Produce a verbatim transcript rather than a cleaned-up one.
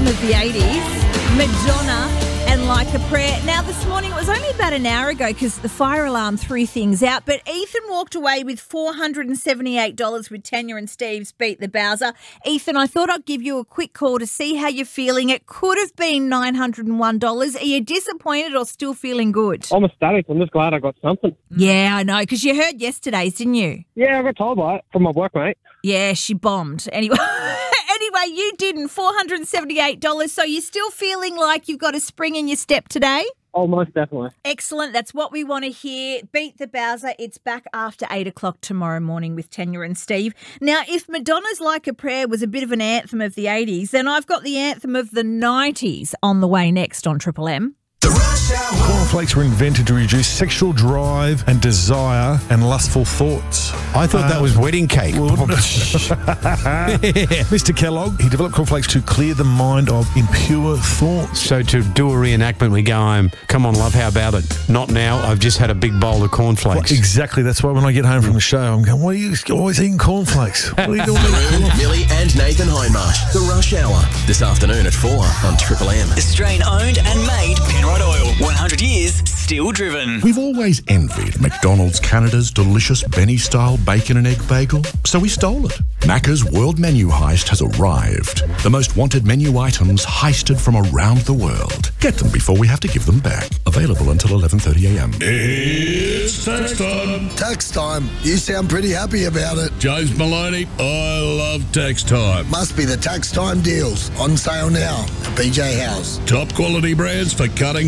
anthem of the eighties, Madonna and Like a Prayer. Now, this morning, it was only about an hour ago because the fire alarm threw things out, but Ethan walked away with four hundred seventy-eight dollars with Tanya and Steve's Beat the Bowser. Ethan, I thought I'd give you a quick call to see how you're feeling. It could have been nine hundred one dollars. Are you disappointed or still feeling good? I'm ecstatic. I'm just glad I got something. Yeah, I know, because you heard yesterday's, didn't you? Yeah, I got told by it from my workmate. Yeah, she bombed. Anyway... Anyway, you didn't. four hundred seventy-eight dollars. So you're still feeling like you've got a spring in your step today? Oh, most definitely. Excellent. That's what we want to hear. Beat the Bowser. It's back after eight o'clock tomorrow morning with Tanya and Steve. Now, if Madonna's Like a Prayer was a bit of an anthem of the eighties, then I've got the anthem of the nineties on the way next on Triple M. Cornflakes were invented to reduce sexual drive and desire and lustful thoughts. I thought uh, that was wedding cake. Well, Mister Kellogg, he developed cornflakes to clear the mind of impure thoughts. So to do a reenactment, we go home, come on, love, how about it? Not now, I've just had a big bowl of cornflakes. Well, exactly. That's why when I get home from the show, I'm going, why are you always eating cornflakes? What are you doing? Millie and Nathan Hindmarsh. The Rush Hour. This afternoon at four on Triple M. Australian owned and made Penrod Oil. one hundred years, still driven. We've always envied McDonald's Canada's delicious Benny-style bacon and egg bagel, so we stole it. Macca's World Menu Heist has arrived. The most wanted menu items heisted from around the world. Get them before we have to give them back. Available until eleven thirty a m. It's tax time. Tax time. You sound pretty happy about it. James Maloney, I love tax time. Must be the tax time deals. On sale now at B J House. Top quality brands for cutting